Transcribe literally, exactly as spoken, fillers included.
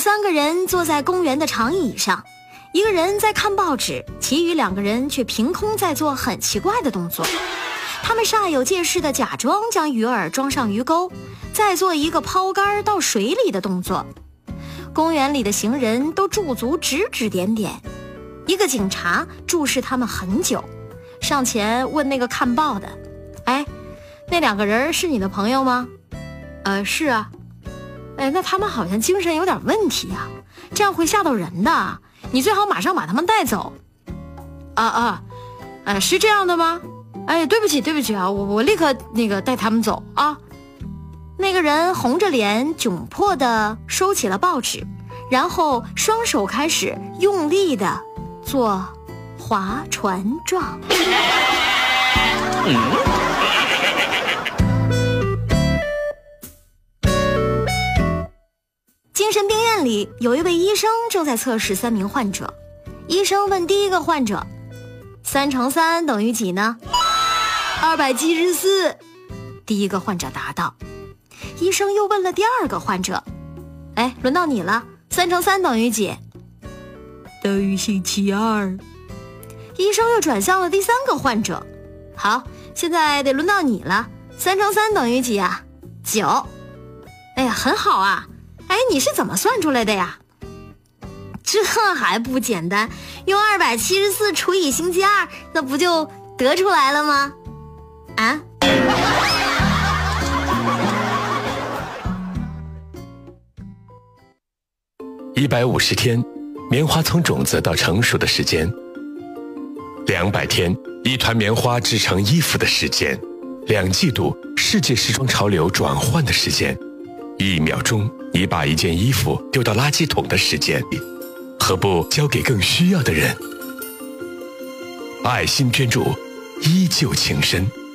三个人坐在公园的长椅上，一个人在看报纸，其余两个人却凭空在做很奇怪的动作。他们煞有介事地假装将鱼饵装上鱼钩，再做一个抛竿到水里的动作。公园里的行人都驻足指指点点，一个警察注视他们很久，上前问那个看报的：哎，那两个人是你的朋友吗？呃，是啊。哎，那他们好像精神有点问题啊，这样会吓到人的，你最好马上把他们带走。啊啊，呃，是这样的吗？哎，对不起对不起啊，我我立刻那个带他们走啊。那个人红着脸窘迫地收起了报纸，然后双手开始用力地做划船状。精神病院里有一位医生正在测试三名患者。医生问第一个患者：三乘三等于几呢？二百七十四。第一个患者答道。医生又问了第二个患者：哎，轮到你了，三乘三等于几？等于星期二。医生又转向了第三个患者：好，现在得轮到你了，三乘三等于几啊？九。哎呀，很好啊。哎，你是怎么算出来的呀？这还不简单，用二百七十四除以星期二，那不就得出来了吗？啊？ 一百五十天，棉花从种子到成熟的时间；两百天，一团棉花制成衣服的时间；两季度，世界时装潮流转换的时间；一秒钟，你把一件衣服丢到垃圾桶的时间。何不交给更需要的人？爱心捐助，依旧情深。